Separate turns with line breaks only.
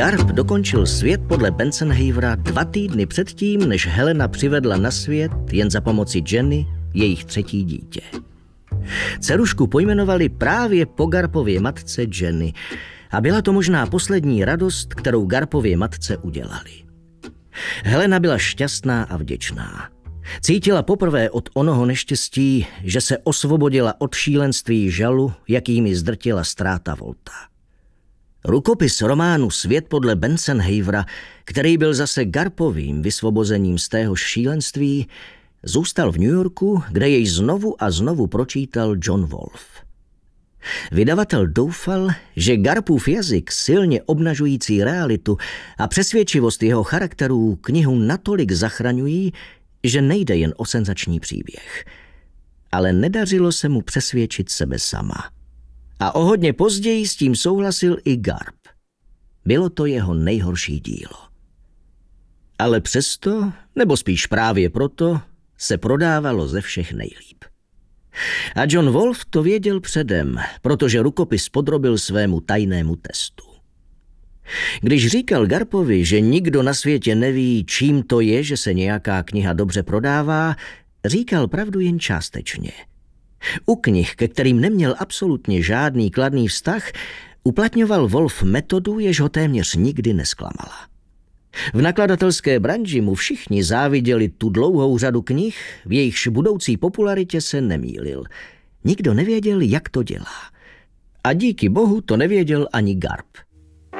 Garp dokončil Svět podle Bensenhavera 2 týdny předtím, než Helena přivedla na svět jen za pomoci Jenny jejich 3. dítě. Dcerušku pojmenovali právě po Garpově matce Jenny a byla to možná poslední radost, kterou Garpově matce udělali. Helena byla šťastná a vděčná. Cítila poprvé od onoho neštěstí, že se osvobodila od šílenství žalu, jakými zdrtila ztráta Volta. Rukopis románu Svět podle Bensenhavera, který byl zase Garpovým vysvobozením z téhož šílenství, zůstal v New Yorku, kde jej znovu a znovu pročítal John Wolfe. Vydavatel doufal, že Garpův jazyk, silně obnažující realitu a přesvědčivost jeho charakterů knihu natolik zachraňují, že nejde jen o senzační příběh. Ale nedařilo se mu přesvědčit sebe sama. A o hodně později s tím souhlasil i Garp. Bylo to jeho nejhorší dílo. Ale přesto, nebo spíš právě proto, se prodávalo ze všech nejlíp. A John Wolfe to věděl předem, protože rukopis podrobil svému tajnému testu. Když říkal Garpovi, že nikdo na světě neví, čím to je, že se nějaká kniha dobře prodává, říkal pravdu jen částečně. U knih, ke kterým neměl absolutně žádný kladný vztah, uplatňoval Wolfe metodu, jež ho téměř nikdy nesklamala. V nakladatelské branži mu všichni záviděli tu dlouhou řadu knih, v jejichž budoucí popularitě se nemýlil. Nikdo nevěděl, jak to dělá. A díky bohu to nevěděl ani Garp.